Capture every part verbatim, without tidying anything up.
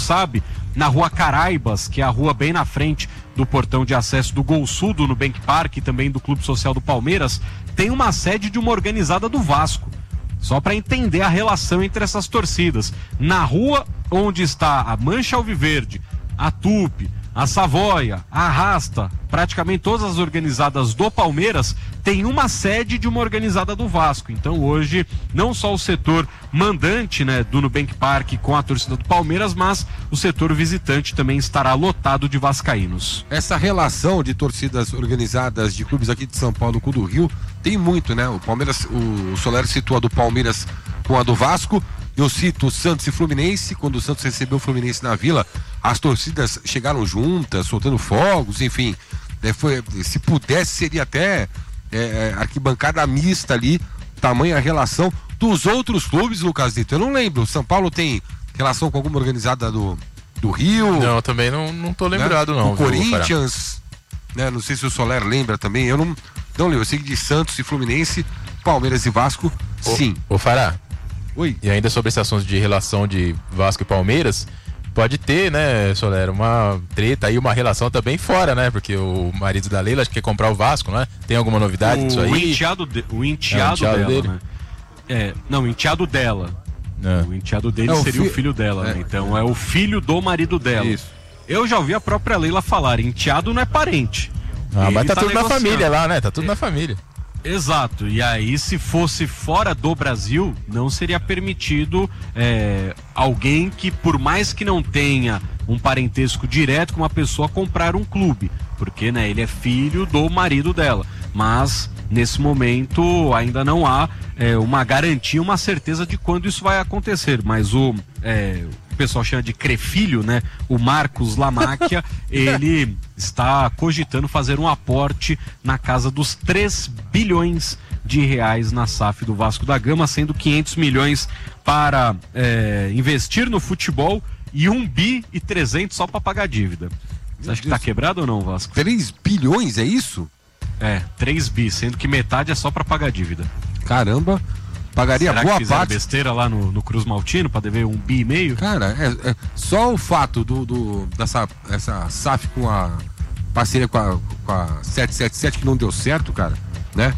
sabe, na rua Caraibas, que é a rua bem na frente do portão de acesso do Gol Sul, do Nubank Park e também do Clube Social do Palmeiras, tem uma sede de uma organizada do Vasco. Só para entender a relação entre essas torcidas. Na rua onde está a Mancha Alviverde, a Tupi, a Savoia, a Arrasta, praticamente todas as organizadas do Palmeiras, tem uma sede de uma organizada do Vasco. Então hoje, não só o setor mandante, né, do Nubank Park com a torcida do Palmeiras, mas o setor visitante também estará lotado de vascaínos. Essa relação de torcidas organizadas de clubes aqui de São Paulo com o do Rio tem muito, né? O Palmeiras, o Soler citou a do Palmeiras com a do Vasco. Eu cito o Santos e Fluminense. Quando o Santos recebeu o Fluminense na Vila, as torcidas chegaram juntas, soltando fogos, enfim. É, foi, se pudesse, seria até é, arquibancada mista ali, tamanha relação dos outros clubes, Lucas Dito. Eu não lembro, São Paulo tem relação com alguma organizada do, do Rio? Não, também não, não tô lembrado, né? não. O Corinthians, né? Não sei se o Soler lembra também, eu não, não lembro. Eu sei que de Santos e Fluminense, Palmeiras e Vasco, ô, sim. Ô Fará, oi. E ainda sobre esse assunto de relação de Vasco e Palmeiras, pode ter, né, Soler, uma treta aí, uma relação também fora, né? Porque o marido da Leila acho que quer comprar o Vasco, né? Tem alguma novidade o, disso aí? O enteado, de, o enteado, é, o enteado dela, dele? Né? É, não, o enteado dela. É. O enteado dele é, seria o, fi... o filho dela, é. né? Então é o filho do marido dela. Isso. Eu já ouvi a própria Leila falar, enteado não é parente. Ah, mas tá, tá tudo negociando. Na família lá, né? Tá tudo é. na família. Exato, e aí se fosse fora do Brasil, não seria permitido é, alguém que, por mais que não tenha um parentesco direto com uma pessoa, comprar um clube, porque, né, ele é filho do marido dela, mas nesse momento ainda não há é, uma garantia, uma certeza de quando isso vai acontecer, mas o... É, o pessoal chama de Crefilho, né? O Marcos Lamáquia, ele está cogitando fazer um aporte na casa dos três bilhões de reais na S A F do Vasco da Gama, sendo quinhentos milhões para é, investir no futebol e um bi e trezentos só para pagar dívida. Você acha que tá quebrado ou não, Vasco? três bilhões, é isso? É, três bi, sendo que metade é só para pagar dívida. Caramba! Pagaria Será boa que fizeram parte. besteira lá no, no Cruz Maltino para dever um bi e meio? Cara, é, é, só o fato do, do, dessa essa S A F com a parceria com a, com a sete sete sete que não deu certo, cara, né?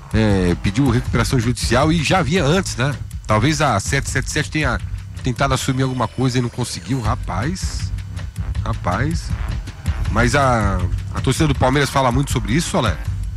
É, pediu recuperação judicial e já havia antes, né? Talvez a sete sete sete tenha tentado assumir alguma coisa e não conseguiu, rapaz. Rapaz. Mas a, a torcida do Palmeiras fala muito sobre isso, Solé?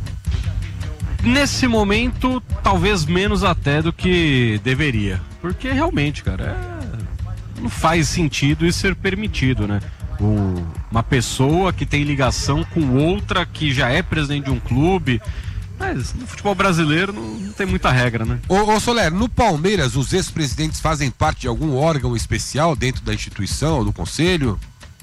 Nesse momento, talvez menos até do que deveria. Porque realmente, cara, é... não faz sentido isso ser permitido, né? O... Uma pessoa que tem ligação com outra que já é presidente de um clube. Mas no futebol brasileiro não, não tem muita regra, né? Ô, ô Soler, no Palmeiras, os ex-presidentes fazem parte de algum órgão especial dentro da instituição, do conselho?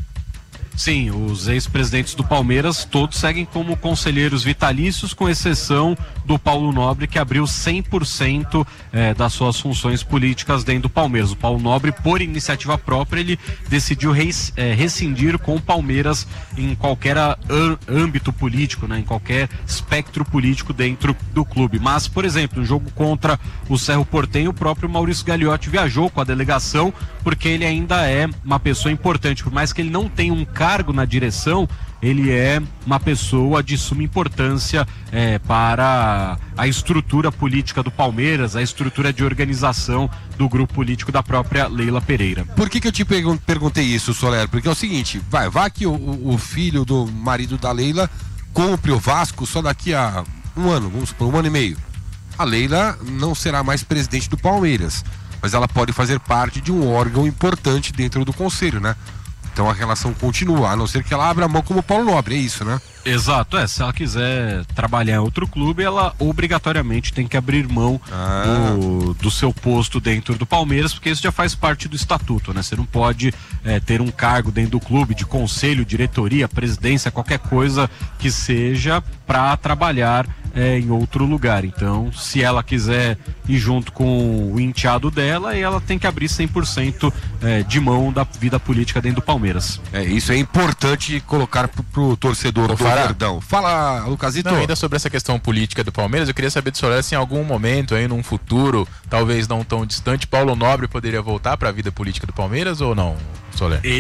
Sim, os ex-presidentes do Palmeiras todos seguem como conselheiros vitalícios, com exceção do Paulo Nobre, que abriu cem por cento é, das suas funções políticas dentro do Palmeiras. O Paulo Nobre, por iniciativa própria, ele decidiu res, é, rescindir com o Palmeiras em qualquer âmbito político, né, em qualquer espectro político dentro do clube. Mas, por exemplo, no jogo contra o Cerro Porteño, o próprio Maurício Gagliotti viajou com a delegação, porque ele ainda é uma pessoa importante, por mais que ele não tenha um cargo na direção, ele é uma pessoa de suma importância é, para a estrutura política do Palmeiras, a estrutura de organização do grupo político da própria Leila Pereira. Por que que eu te pergun- perguntei isso, Soler? Porque é o seguinte, vai, vai que o, o filho do marido da Leila compre o Vasco só daqui a um ano, vamos supor, um ano e meio. A Leila não será mais presidente do Palmeiras, mas ela pode fazer parte de um órgão importante dentro do conselho, né? Então a relação continua, a não ser que ela abra a mão como o Paulo Nobre, é isso, né? Exato, é, se ela quiser trabalhar em outro clube, ela obrigatoriamente tem que abrir mão ah. do, do seu posto dentro do Palmeiras, porque isso já faz parte do estatuto, né? Você não pode é, ter um cargo dentro do clube, de conselho, diretoria, presidência, qualquer coisa que seja para trabalhar é, em outro lugar. Então, se ela quiser ir junto com o enteado dela, ela tem que abrir cem por cento é, de mão da vida política dentro do Palmeiras. É, isso é importante colocar pro, pro torcedor do Verdão. Fala, Lucasito. Não, ainda sobre essa questão política do Palmeiras, eu queria saber do Soler se em algum momento, aí num futuro, talvez não tão distante, Paulo Nobre poderia voltar para a vida política do Palmeiras ou não, Soler?